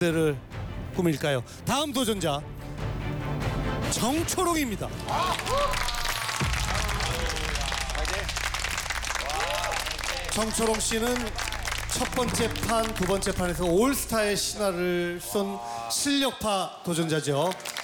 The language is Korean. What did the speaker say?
를 꾸밀까요? 다음 도전자 정초롱입니다. 정초롱 씨는 첫 번째 판, 두 번째 판에서 올스타의 신화를 쏜 실력파 도전자죠.